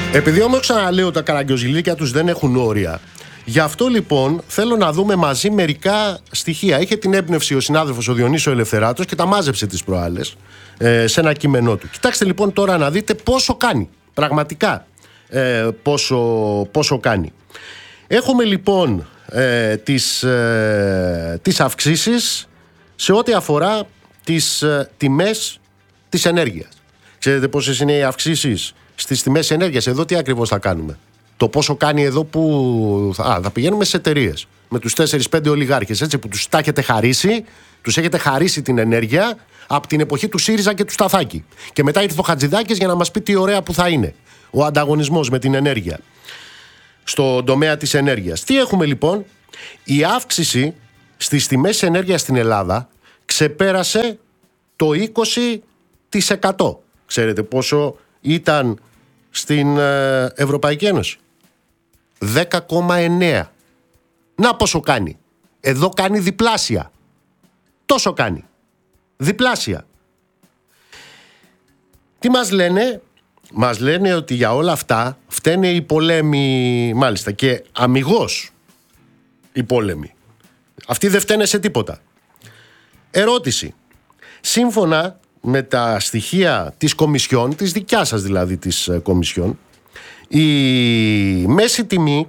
Επειδή όμως ξαναλέω τα καραγκιόζηλίκια τους δεν έχουν όρια, γι' αυτό λοιπόν θέλω να δούμε μαζί μερικά στοιχεία. Είχε την έμπνευση ο συνάδελφος ο Διονύσης Ελευθεράτος και τα μάζεψε τις προάλλες σε ένα κείμενό του. Κοιτάξτε λοιπόν τώρα να δείτε πόσο κάνει, πραγματικά πόσο κάνει. Έχουμε λοιπόν τις αυξήσεις σε ό,τι αφορά τις τιμές της ενέργειας. Ξέρετε πόσες είναι οι αυξήσεις στις τιμές ενέργειας? Εδώ τι ακριβώς θα κάνουμε? Το πόσο κάνει εδώ που θα πηγαίνουμε σε εταιρείες με τους 4-5 ολιγάρχες, έτσι, που τους τα έχετε χαρίσει, τους έχετε χαρίσει την ενέργεια από την εποχή του ΣΥΡΙΖΑ και του Σταθάκη. Και μετά ήρθε ο Χατζηδάκης για να μας πει τι ωραία που θα είναι ο ανταγωνισμός με την ενέργεια στον τομέα της ενέργειας. Τι έχουμε λοιπόν? Η αύξηση στις τιμές ενέργειας στην Ελλάδα ξεπέρασε το 20%. Ξέρετε πόσο ήταν στην Ευρωπαϊκή Ένωση? 10,9. Να πόσο κάνει. Εδώ κάνει διπλάσια. Τόσο κάνει. Διπλάσια. Τι μας λένε? Μας λένε ότι για όλα αυτά φταίνε οι πολέμοι, μάλιστα, και αμιγώς οι πόλεμοι. Αυτοί δεν φταίνε σε τίποτα. Ερώτηση. Σύμφωνα με τα στοιχεία της Κομισιόν, της δικιάς σας δηλαδή της Κομισιόν, η μέση τιμή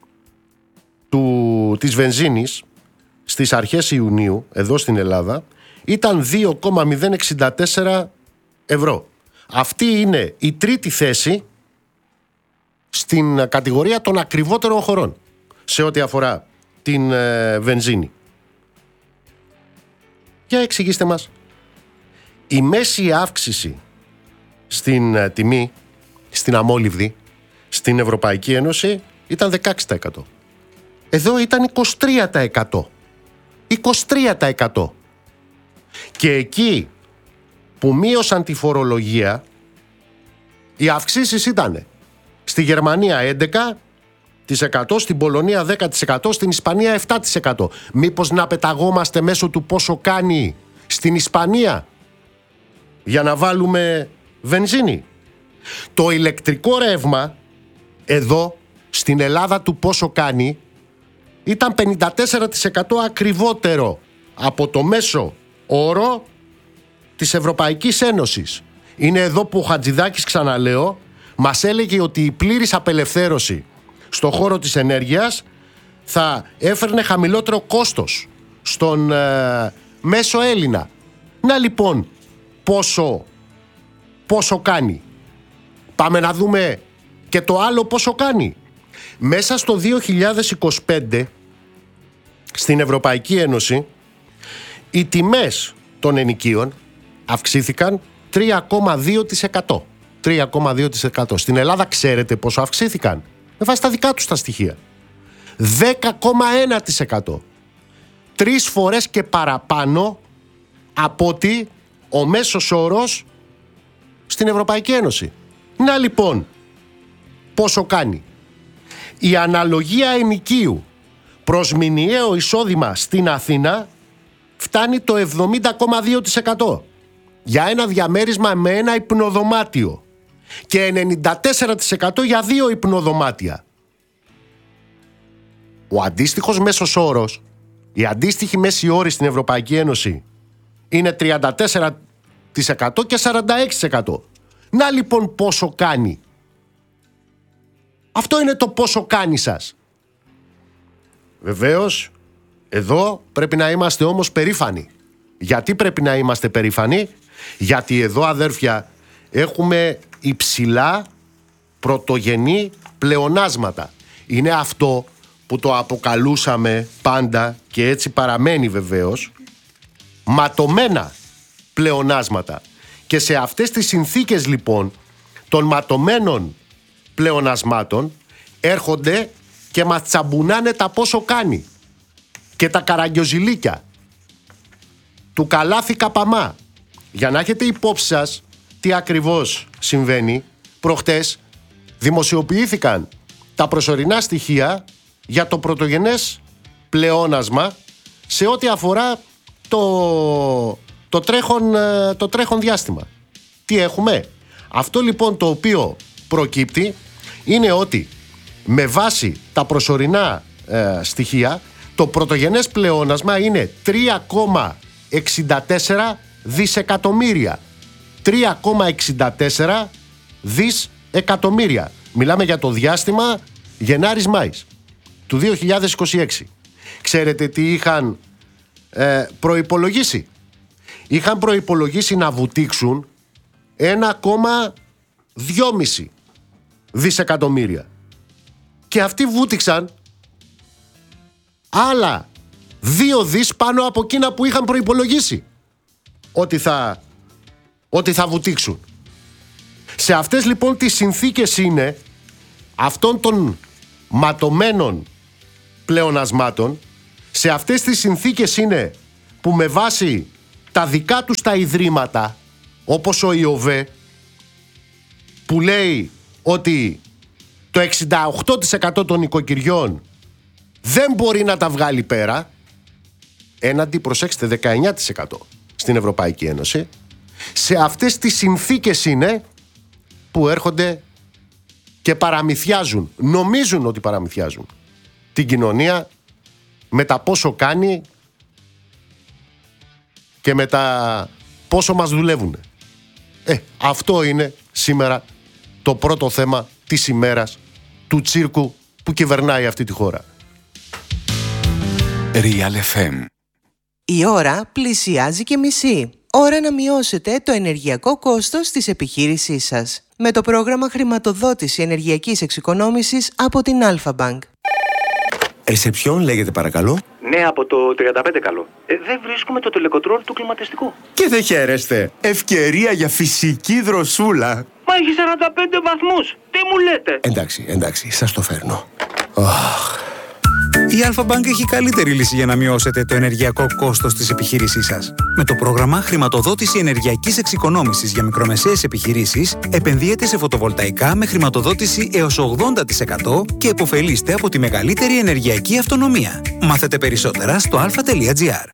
της βενζίνης στις αρχές Ιουνίου εδώ στην Ελλάδα ήταν 2,064 ευρώ. Αυτή είναι η τρίτη θέση στην κατηγορία των ακριβότερων χωρών σε ό,τι αφορά την βενζίνη. Για εξηγήστε μας. Η μέση αύξηση στην τιμή, στην αμόλυβδη, στην Ευρωπαϊκή Ένωση ήταν 16%. Εδώ ήταν 23%. 23%. Και εκεί που μείωσαν τη φορολογία, οι αυξήσεις ήταν στη Γερμανία 11%, στην Πολωνία 10%, στην Ισπανία 7%. Μήπως να πεταγόμαστε μέσω του πόσο κάνει στην Ισπανία για να βάλουμε βενζίνη? Το ηλεκτρικό ρεύμα εδώ στην Ελλάδα του πόσο κάνει ήταν 54% ακριβότερο από το μέσο όρο της Ευρωπαϊκής Ένωσης. Είναι εδώ που ο Χατζηδάκης, ξαναλέω, μας έλεγε ότι η πλήρης απελευθέρωση στον χώρο της ενέργειας θα έφερνε χαμηλότερο κόστος στον μέσο Έλληνα. Να λοιπόν πόσο κάνει. Πάμε να δούμε και το άλλο πόσο κάνει. Μέσα στο 2025 στην Ευρωπαϊκή Ένωση οι τιμές των ενοικίων αυξήθηκαν 3,2%. 3,2%. Στην Ελλάδα ξέρετε πόσο αυξήθηκαν? Με βάση τα δικά τους τα στοιχεία. 10,1%. 3 φορές και παραπάνω από ότι ο μέσος όρος στην Ευρωπαϊκή Ένωση. Να λοιπόν πόσο κάνει. Η αναλογία ενοικίου προς μηνιαίο εισόδημα στην Αθήνα φτάνει το 70,2% για ένα διαμέρισμα με ένα υπνοδωμάτιο και 94% για 2 υπνοδωμάτια. Ο αντίστοιχος μέσος όρος, η αντίστοιχη μέση όρη στην Ευρωπαϊκή Ένωση είναι 34% και 46%. Να λοιπόν πόσο κάνει. Αυτό είναι το πόσο κάνει σας. Βεβαίως, εδώ πρέπει να είμαστε όμως περήφανοι. Γιατί πρέπει να είμαστε περήφανοι? Γιατί εδώ, αδέρφια, έχουμε υψηλά πρωτογενή πλεονάσματα. Είναι αυτό που το αποκαλούσαμε πάντα και έτσι παραμένει βεβαίως, ματωμένα πλεονάσματα. Και σε αυτές τις συνθήκες λοιπόν των ματωμένων πλεονασμάτων έρχονται και μας τσαμπουνάνε τα πόσο κάνει και τα καραγκιόζηλίκια του καλάθι καπαμά. Για να έχετε υπόψη σας τι ακριβώς συμβαίνει, προχτές δημοσιοποιήθηκαν τα προσωρινά στοιχεία για το πρωτογενές πλεόνασμα σε ό,τι αφορά το τρέχον διάστημα. Τι έχουμε? Αυτό λοιπόν το οποίο προκύπτει είναι ότι με βάση τα προσωρινά στοιχεία το πρωτογενές πλεόνασμα είναι 3,64 δισεκατομμύρια. 3,64 δισεκατομμύρια. Μιλάμε για το διάστημα Γενάρης-Μάης του 2026. Ξέρετε τι είχαν προϋπολογίσει? Είχαν προϋπολογίσει να βουτήξουν 1,2 δισεκατομμύρια. Και αυτοί βούτυξαν άλλα 2 δις πάνω από εκείνα που είχαν προϋπολογίσει ότι θα βουτήξουν. Σε αυτές λοιπόν τις συνθήκες είναι αυτών των ματωμένων πλεονασμάτων, σε αυτές τις συνθήκες είναι που με βάση τα δικά τους τα ιδρύματα, όπως ο ΙΟΒΕ, που λέει ότι το 68% των οικοκυριών δεν μπορεί να τα βγάλει πέρα, έναντι, προσέξτε, 19% στην Ευρωπαϊκή Ένωση, σε αυτές τις συνθήκες είναι που έρχονται και παραμυθιάζουν, νομίζουν ότι παραμυθιάζουν την κοινωνία με τα πόσο κάνει και με τα πόσο μας δουλεύουν. Αυτό είναι σήμερα το πρώτο θέμα της ημέρας του τσίρκου που κυβερνάει αυτή τη χώρα. Real FM. Η ώρα πλησιάζει και μισή. Ώρα να μειώσετε το ενεργειακό κόστος της επιχείρησής σας με το πρόγραμμα χρηματοδότηση ενεργειακής εξοικονόμησης από την Αλφα Bank. Ρεσεψιόν λέγεται παρακαλώ. Ναι, από το 35 καλό. Δεν βρίσκουμε το τελεκοτρόλ του κλιματιστικού. Και δεν χαίρεστε. Ευκαιρία για φυσική δροσούλα. Μα έχει 45 βαθμούς. Τι μου λέτε? Εντάξει, σας το φέρνω. Η Alpha Bank έχει καλύτερη λύση για να μειώσετε το ενεργειακό κόστος της επιχείρησής σας. Με το πρόγραμμα χρηματοδότηση ενεργειακής εξοικονόμησης για μικρομεσαίες επιχειρήσεις, επενδύετε σε φωτοβολταϊκά με χρηματοδότηση έως 80% και επωφελείστε από τη μεγαλύτερη ενεργειακή αυτονομία. Μάθετε περισσότερα στο alpha.gr.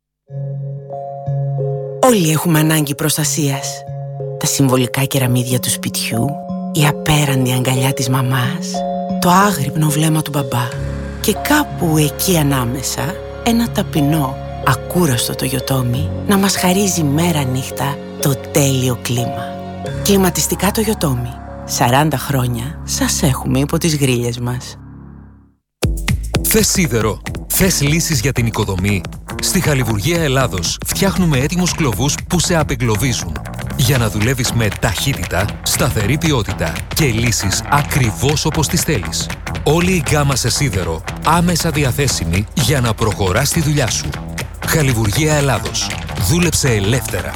Όλοι έχουμε ανάγκη προστασίας. Τα συμβολικά κεραμίδια του σπιτιού, η απέραντη αγκαλιά της μαμάς, το άγρυπνο βλέμμα του μπαμπά. Και κάπου εκεί ανάμεσα ένα ταπεινό, ακούραστο το Yotomi να μας χαρίζει μέρα νύχτα το τέλειο κλίμα. Κλιματιστικά το Yotomi. 40 χρόνια σας έχουμε υπό τις γρίλες μας. Θες σίδερο? Θες λύσεις για την οικοδομή? Στη Χαλιβουργία Ελλάδος φτιάχνουμε έτοιμους κλωβούς που σε απεγκλωβίζουν για να δουλεύεις με ταχύτητα, σταθερή ποιότητα και λύσεις ακριβώς όπως τις θέλεις. Όλη η γκάμα σε σίδερο άμεσα διαθέσιμη για να προχωράς τη δουλειά σου. Χαλιβουργία Ελλάδος. Δούλεψε ελεύθερα.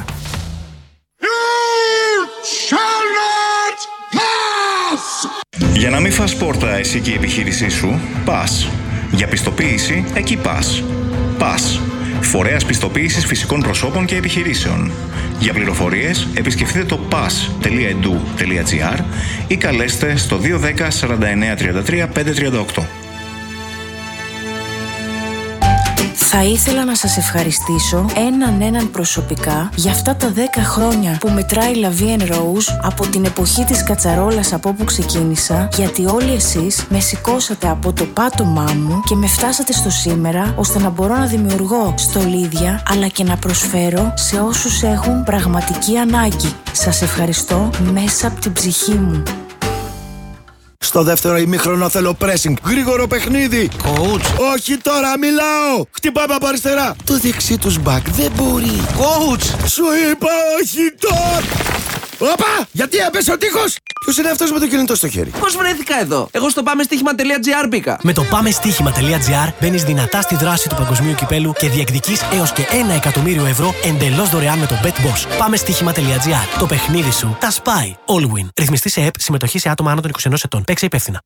Για να μην φας πόρτα εσύ και η επιχείρησή σου, πας. Για πιστοποίηση, εκεί πας. Πας. Φορέας πιστοποίησης φυσικών προσώπων και επιχειρήσεων. Για πληροφορίες, επισκεφτείτε το pas.edu.gr ή καλέστε στο 210 49 33 538. Θα ήθελα να σας ευχαριστήσω έναν προσωπικά για αυτά τα 10 χρόνια που μετράει La Vie en Rose από την εποχή της κατσαρόλας από όπου ξεκίνησα, γιατί όλοι εσείς με σηκώσατε από το πάτωμά μου και με φτάσατε στο σήμερα, ώστε να μπορώ να δημιουργώ στολίδια αλλά και να προσφέρω σε όσους έχουν πραγματική ανάγκη. Σας ευχαριστώ μέσα από την ψυχή μου. Στο δεύτερο ημίχρονο θέλω pressing. Γρήγορο παιχνίδι. Coach. Όχι τώρα, μιλάω. Χτυπάμε από αριστερά. Το δεξί τους μπακ δεν μπορεί. Coach. Σου είπα όχι τώρα. Όπα! Γιατί έπεσε ο τείχος! Ποιος είναι αυτός με το κινητό στο χέρι? Πώς βρέθηκα εδώ? Εγώ στο πάμεστίχημα.gr μπήκα. Με το πάμεστίχημα.gr μπαίνεις δυνατά στη δράση του παγκοσμίου κυπέλου και διεκδικείς έως και 1 εκατομμύριο ευρώ εντελώς δωρεάν με το BetBoss. Πάμεστίχημα.gr. Το παιχνίδι σου τα σπάει. All win. Ρυθμιστή σε ΕΠ, συμμετοχή σε άτομα άνω των 21 ετών. Παίξε υπεύθυνα.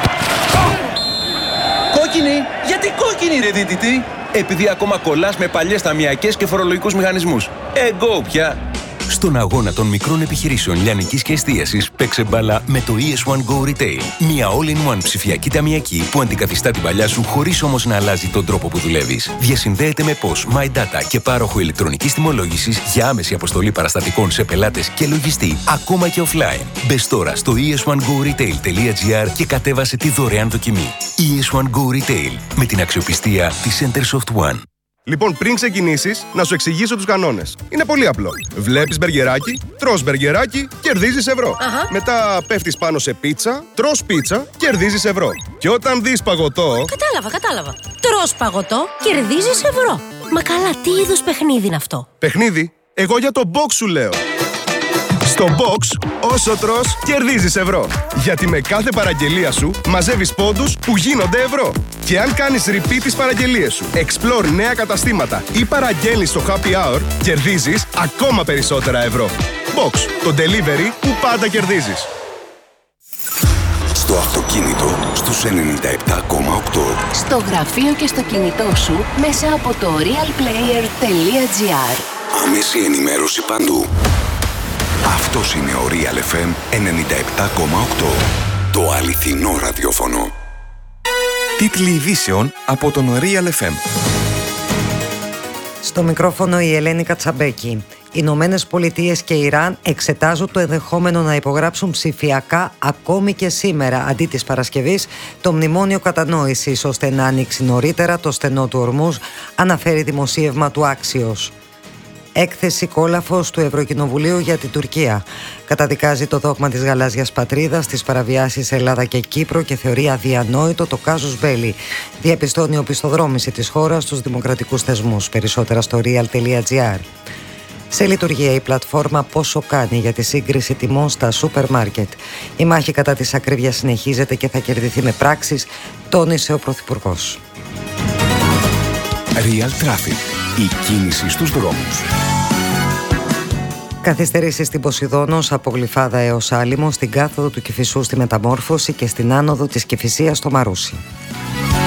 Κόκκινη! Γιατί κόκκινη ρε δίτητη? Επειδή ακόμα κολλάς με παλιές ταμιακές και φορολογικούς μηχανισμούς. Εγκώ πια. Στον αγώνα των μικρών επιχειρήσεων λιανικής και εστίασης, παίξε μπάλα με το ES1 Go Retail. Μια all-in-one ψηφιακή ταμιακή που αντικαθιστά την παλιά σου χωρίς όμως να αλλάζει τον τρόπο που δουλεύεις. Διασυνδέεται με POS, My Data και πάροχο ηλεκτρονικής τιμολόγησης για άμεση αποστολή παραστατικών σε πελάτες και λογιστή, ακόμα και offline. Μπες τώρα στο es1goretail.gr και κατέβασε τη δωρεάν δοκιμή. ES1 Go Retail, με την αξιοπιστία της Centersoft One. Λοιπόν, πριν ξεκινήσεις, να σου εξηγήσω τους κανόνες. Είναι πολύ απλό. Βλέπεις μπεργκεράκι, τρως μπεργκεράκι, κερδίζεις ευρώ. Μετά πέφτεις πάνω σε πίτσα, τρως πίτσα, κερδίζεις ευρώ. Και όταν δεις παγωτό... Κατάλαβα. Τρως παγωτό, κερδίζεις ευρώ. Μα καλά, τι είδους παιχνίδι είναι αυτό? Παιχνίδι? Εγώ για το box σου λέω. Στο box, όσο τρως, κερδίζεις ευρώ. Γιατί με κάθε παραγγελία σου μαζεύεις πόντους που γίνονται ευρώ. Και αν κάνεις repeat τις παραγγελίες σου, explore νέα καταστήματα ή παραγγέλνεις στο happy hour, κερδίζεις ακόμα περισσότερα ευρώ. Box, το delivery που πάντα κερδίζεις. Στο αυτοκίνητο, στους 97,8. Στο γραφείο και στο κινητό σου, μέσα από το realplayer.gr. Άμεση ενημέρωση παντού. Αυτός είναι ο Real FM 97,8. Το αληθινό ραδιόφωνο. Τίτλοι ειδήσεων από τον Real FM. Στο μικρόφωνο η Ελένη Κατσαμπέκη. Οι Ηνωμένες Πολιτείες και Ιράν εξετάζουν το ενδεχόμενο να υπογράψουν ψηφιακά ακόμη και σήμερα, αντί της Παρασκευής, το μνημόνιο κατανόησης, ώστε να ανοίξει νωρίτερα το στενό του Ορμούζ, αναφέρει δημοσίευμα του Άξιος. Έκθεση κόλαφος του Ευρωκοινοβουλίου για την Τουρκία. Καταδικάζει το δόγμα της γαλάζιας πατρίδας, τις παραβιάσεις σε Ελλάδα και Κύπρο και θεωρεί αδιανόητο το κάζους μπέλι. Διαπιστώνει οπισθοδρόμηση της χώρας στους δημοκρατικούς θεσμούς. Περισσότερα στο real.gr. Σε λειτουργία η πλατφόρμα Πόσο Κάνει για τη σύγκριση τιμών στα σούπερ μάρκετ. Η μάχη κατά της ακρίβειας συνεχίζεται και θα κερδιθεί με πράξεις, τόνισε ο Πρωθυπουργός. Real Traffic. Η κίνηση στους δρόμους. Καθυστερήσεις στην Ποσειδώνος από Γλυφάδα έως Άλυμο, στην κάθοδο του Κηφισού στη Μεταμόρφωση και στην άνοδο της Κηφισίας στο Μαρούσι.